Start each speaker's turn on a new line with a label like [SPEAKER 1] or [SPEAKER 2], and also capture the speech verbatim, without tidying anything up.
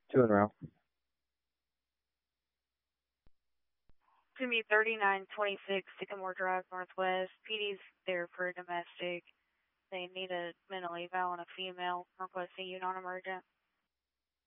[SPEAKER 1] Two in row.
[SPEAKER 2] To me, thirty-nine twenty-six Sycamore Drive Northwest. P D's there for a domestic. They need a mental eval on a female. Requesting you non-emergent.